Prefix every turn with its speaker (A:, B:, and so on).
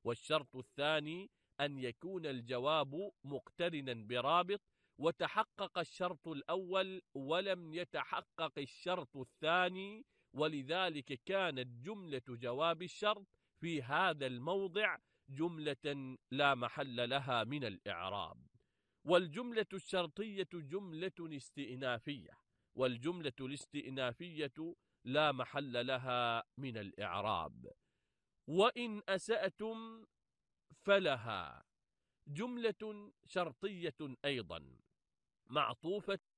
A: والشرط الثاني أن يكون الجواب مقترنا برابط، وتحقق الشرط الأول ولم يتحقق الشرط الثاني، ولذلك كانت جملة جواب الشرط في هذا الموضع جملة لا محل لها من الإعراب. والجملة الشرطية جملة استئنافية، والجملة الاستئنافية لا محل لها من الإعراب. وإن أسأتم فلها جملة شرطية أيضا معطوفة